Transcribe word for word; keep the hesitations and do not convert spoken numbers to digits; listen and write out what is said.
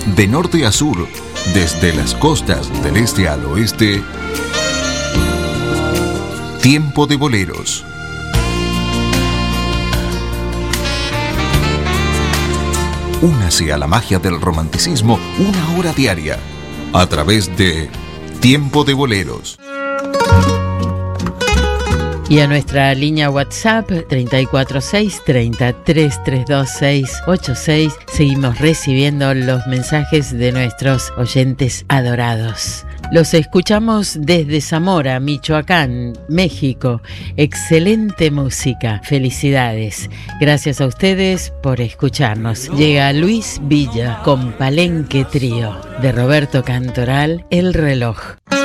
De norte a sur, desde las costas del este al oeste, Tiempo de Boleros. Únase a la magia del romanticismo una hora diaria, a través de Tiempo de Boleros. Y a nuestra línea WhatsApp treinta y cuatro seis, treinta, tres tres dos seis ocho seis seguimos recibiendo los mensajes de nuestros oyentes adorados. Los escuchamos desde Zamora, Michoacán, México. Excelente música. Felicidades. Gracias a ustedes por escucharnos. Llega Luis Villa con Palenque Trío de Roberto Cantoral, El Reloj.